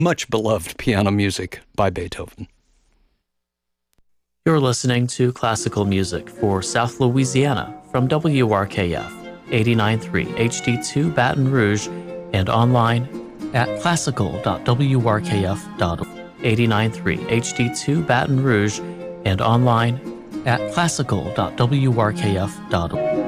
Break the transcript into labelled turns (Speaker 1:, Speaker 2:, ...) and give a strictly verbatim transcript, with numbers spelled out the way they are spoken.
Speaker 1: much beloved piano music by Beethoven.
Speaker 2: You're listening to classical music for South Louisiana from W R K F eighty-nine point three H D two Baton Rouge and online at classical dot w r k f dot org. eighty-nine point three H D two Baton Rouge and online at classical dot w r k f dot org.